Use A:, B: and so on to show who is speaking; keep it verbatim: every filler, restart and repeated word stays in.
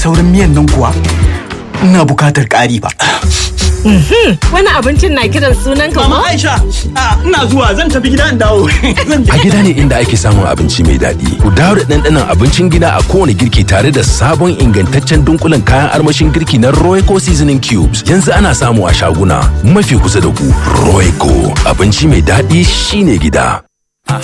A: Sauran miyan nan kuwa ina bukatar ƙari ba.
B: Wani abincin na kiran sunan ka
A: Mama Aisha, ina zuwa zan tafi gida in dawo.
C: A gida ne inda ake samun abinci mai daɗi. Ku dawo da ɗanɗanon abincin gida a kowane girki tare da sabon ingantaccen dunkulen kayan armashin girki na Royco Seasoning Cubes. Yanzu ana samu a shaguna mafi kusa da ku. Royco, abinci mai daɗi shine gida.